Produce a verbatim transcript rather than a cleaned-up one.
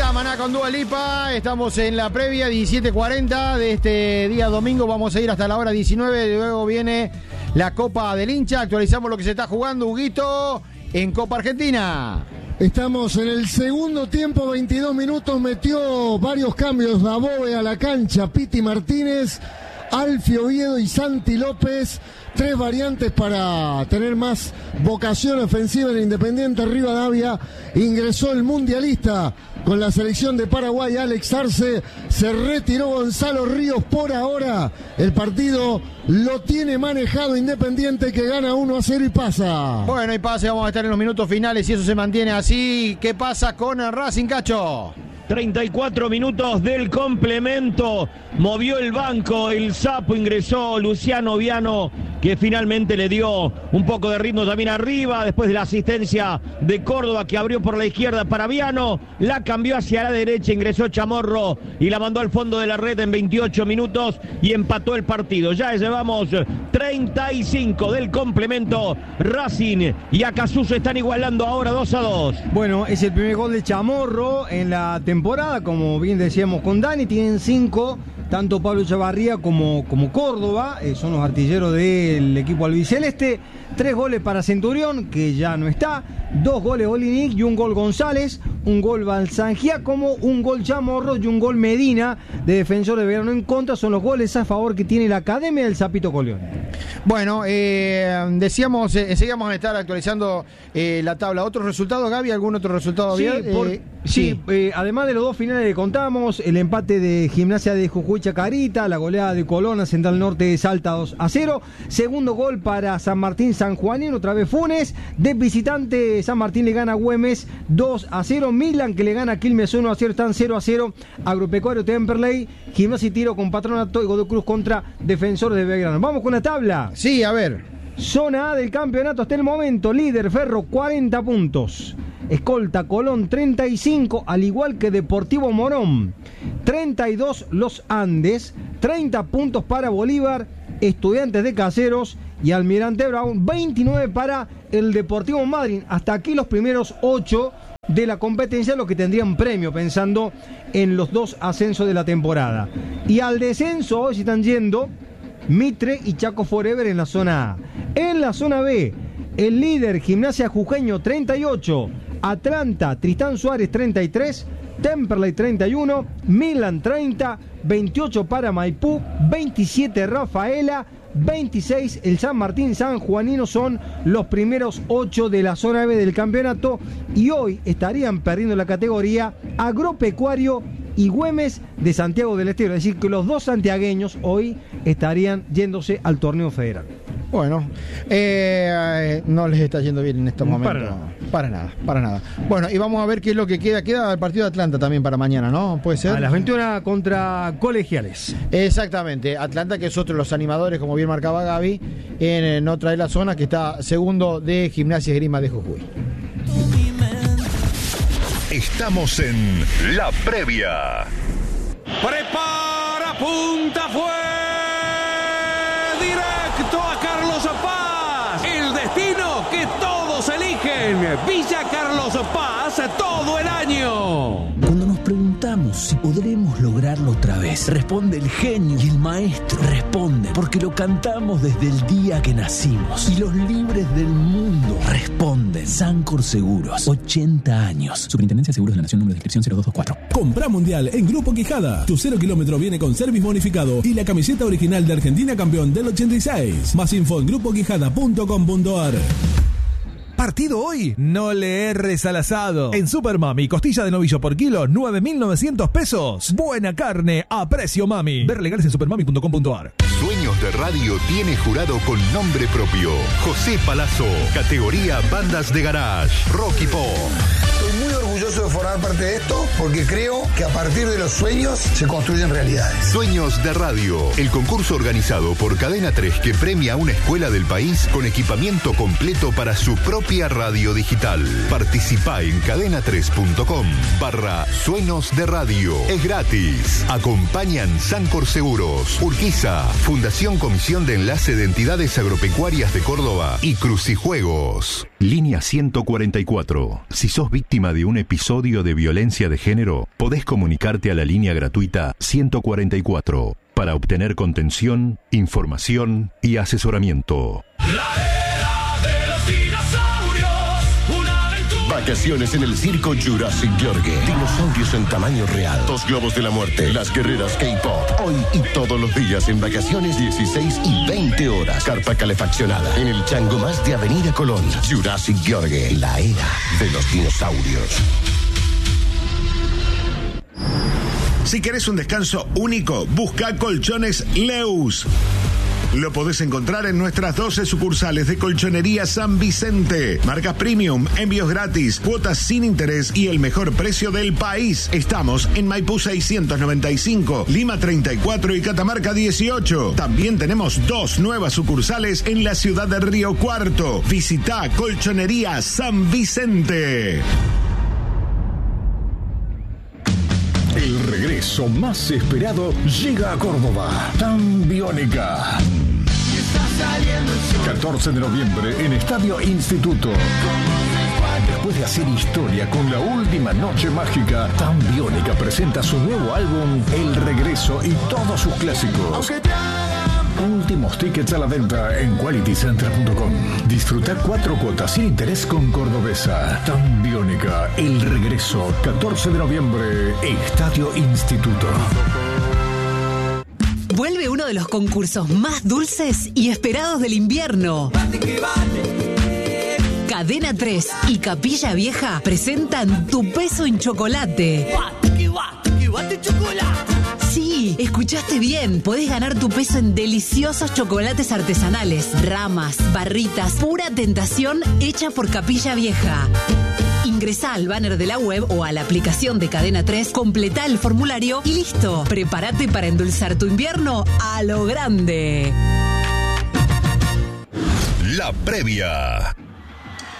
está Maná con Dua Lipa. Estamos en la previa diecisiete cuarenta de este día domingo. Vamos a ir hasta la hora diecinueve. Luego viene la Copa del Hincha. Actualizamos lo que se está jugando, Huguito, en Copa Argentina. Estamos en el segundo tiempo, veintidós minutos. Metió varios cambios Dabove a la cancha. Piti Martínez, Alfie Oviedo y Santi López. Tres variantes para tener más vocación ofensiva en Independiente Rivadavia. Ingresó el mundialista con la selección de Paraguay, Alex Arce. Se retiró Gonzalo Ríos. Por ahora el partido lo tiene manejado Independiente, que gana uno a cero y pasa. Bueno, y pase, vamos a estar en los minutos finales y eso se mantiene así. ¿Qué pasa con el Racing, Cacho? treinta y cuatro minutos del complemento, movió el banco, el Sapo, ingresó Luciano Viano, que finalmente le dio un poco de ritmo también arriba, después de la asistencia de Córdoba, que abrió por la izquierda para Viano, la cambió hacia la derecha, ingresó Chamorro y la mandó al fondo de la red en veintiocho minutos y empató el partido. Ya llevamos treinta y cinco del complemento. Racing y Acasuso están igualando ahora dos a dos. Bueno, es el primer gol de Chamorro en la temporada, como bien decíamos con Dani. Tienen cinco, tanto Pablo Chavarría como, como Córdoba, eh, son los artilleros del equipo albiceleste. Tres goles para Centurión, que ya no está, dos goles Olinic y un gol González, un gol Balsangía, como un gol Chamorro y un gol Medina, de Defensor de Belgrano en contra. Son los goles a favor que tiene la Academia del Sapito Colión. Bueno, eh, decíamos, eh, enseguida vamos a estar actualizando eh, la tabla. ¿Otros resultados, Gaby? ¿Algún otro resultado? Sí, bien? por, eh, sí, sí. Eh, además de los dos finales que contamos, el empate de Gimnasia de Jujuy Chacarita, la goleada de Colón a Central Norte de Salta dos a cero, segundo gol para San Martín San Juanino, otra vez Funes, de visitante San Martín le gana a Güemes dos a cero, Milan que le gana a Quilmes uno a cero, están cero a cero, Agropecuario Temperley, Gimnasia y Tiro con Patronato y Godoy Cruz contra Defensor de Belgrano. Vamos con la tabla. Sí, a ver. Zona A del campeonato hasta el momento, líder Ferro cuarenta puntos, escolta Colón treinta y cinco, al igual que Deportivo Morón, treinta y dos Los Andes, treinta puntos para Bolívar, Estudiantes de Caseros y Almirante Brown, veintinueve para el Deportivo Madryn. Hasta aquí los primeros ocho de la competencia, los que tendrían premio pensando en los dos ascensos de la temporada. Y al descenso hoy se están yendo Mitre y Chaco Forever en la zona A. En la zona B, el líder Gimnasia Jujeño treinta y ocho, Atlanta Tristán Suárez treinta y tres, Temperley treinta y uno, Milan treinta, veintiocho para Maipú, veintisiete Rafaela, veintiséis el San Martín San Juanino. Son los primeros ocho de la zona B del campeonato y hoy estarían perdiendo la categoría Agropecuario y Güemes de Santiago del Estero. Es decir, que los dos santiagueños hoy estarían yéndose al torneo federal. Bueno, eh, no les está yendo bien en estos momentos. Para nada. Para nada, para nada. Bueno, y vamos a ver qué es lo que queda. Queda el partido de Atlanta también para mañana, ¿no? ¿Puede ser? A las veintiuna contra Colegiales. Exactamente. Atlanta, que es otro de los animadores, como bien marcaba Gaby, en, en otra de las zonas, que está segundo de Gimnasia Esgrima de Jujuy. Estamos en la previa. Prepara, punta, fue directo a Carlos Paz. El destino que todos eligen. Villa Carlos Paz todo el año. Cuando nos preguntamos si podremos lograrlo otra vez, responde el genio y el maestro. Responde porque lo cantamos desde el día que nacimos. Y los libres del mundo responden. Sancor Seguros, ochenta años. Superintendencia de Seguros de la Nación, número de inscripción cero dos dos cuatro. Comprá Mundial en Grupo Quijada. Tu cero kilómetro viene con service bonificado y la camiseta original de Argentina campeón del ochenta y seis. Más info en grupo quijada punto com punto a r. Partido hoy, no le erres al asado. En Super Mami, costilla de novillo por kilo, nueve mil novecientos pesos. Buena carne a precio mami. Ver legales en supermami punto com punto a r. Sueños de Radio tiene jurado con nombre propio. José Palazzo, categoría bandas de garage, rock y pop. Estoy muy orgulloso de formar parte de esto porque creo que a partir de los sueños se construyen realidades. Sueños de Radio, el concurso organizado por Cadena tres que premia a una escuela del país con equipamiento completo para su propia radio digital. Participá en cadena tres punto com barra Sueños de Radio. Es gratis. Acompañan Sancor Seguros, Urquiza, Fundación Comisión de Enlace de Entidades Agropecuarias de Córdoba y Crucijuegos. Línea ciento cuarenta y cuatro. Si sos víctima de un episodio de violencia de género, podés comunicarte a la línea gratuita ciento cuarenta y cuatro para obtener contención, información y asesoramiento. Vacaciones en el circo Jurassic Yorgue. Dinosaurios en tamaño real. Dos globos de la muerte. Las guerreras K-pop. Hoy y todos los días en vacaciones, dieciséis y veinte horas. Carpa calefaccionada. En el chango más de Avenida Colón. Jurassic Yorgue. La era de los dinosaurios. Si querés un descanso único, busca Colchones Leus. Lo podés encontrar en nuestras doce sucursales de Colchonería San Vicente. Marcas premium, envíos gratis, cuotas sin interés y el mejor precio del país. Estamos en Maipú seiscientos noventa y cinco, Lima treinta y cuatro y Catamarca dieciocho. También tenemos dos nuevas sucursales en la ciudad de Río Cuarto. Visita Colchonería San Vicente. El regreso más esperado llega a Córdoba. Tan Biónica. catorce de noviembre en Estadio Instituto. Después de hacer historia con la última noche mágica, Tan Biónica presenta su nuevo álbum El Regreso y todos sus clásicos. Últimos tickets a la venta en quality center punto com. Disfrutar cuatro cuotas sin interés con Cordobesa. Tan Biónica, El Regreso, catorce de noviembre, Estadio Instituto. Vuelve uno de los concursos más dulces y esperados del invierno. Cadena tres y Capilla Vieja presentan Tu Peso en Chocolate. Sí, escuchaste bien. Podés ganar tu peso en deliciosos chocolates artesanales, ramas, barritas, pura tentación hecha por Capilla Vieja. Ingresá al banner de la web o a la aplicación de Cadena tres, completá el formulario y listo. Prepárate para endulzar tu invierno a lo grande. La previa.